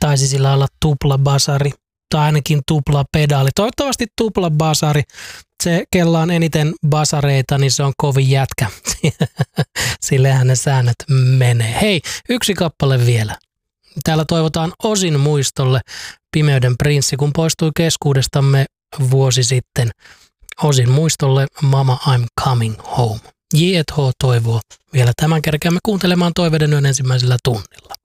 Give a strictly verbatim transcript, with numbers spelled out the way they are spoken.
taisi sillä olla tupla basari tai ainakin tupla pedaali. Toivottavasti tupla basari. Se, kella on eniten basareita, niin se on kovin jätkä. Sillehän ne säännöt menee. Hei, yksi kappale vielä. Täällä toivotaan Osin muistolle Pimeyden prinssi, kun poistui keskuudestamme vuosi sitten. Osin muistolle Mama I'm Coming Home. J et H toivoo vielä tämän kerkeämme kuuntelemaan Toiveiden yön ensimmäisellä tunnilla.